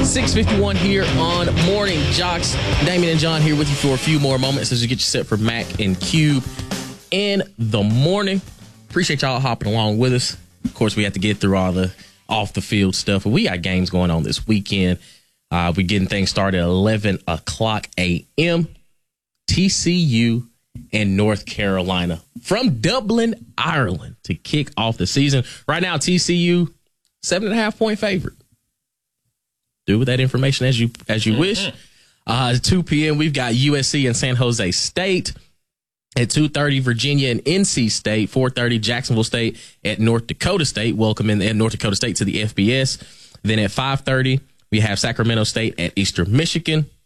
6:51 here on Morning Jocks. Damien and John here with you for a few more moments as we get you set for Mac and Cube in the morning. Appreciate y'all hopping along with us. Of course, we have to get through all the off the field stuff, but we got games going on this weekend. We're getting things started at 11 o'clock a.m. TCU and North Carolina from Dublin, Ireland to kick off the season. Right now, TCU 7.5-point favorite. Do with that information as you wish. 2 p.m. we've got USC and San Jose State. At 2:30, Virginia and NC State. 4:30, Jacksonville State at North Dakota State. Welcoming North Dakota State to the FBS. Then at 5:30, we have Sacramento State at Eastern Michigan.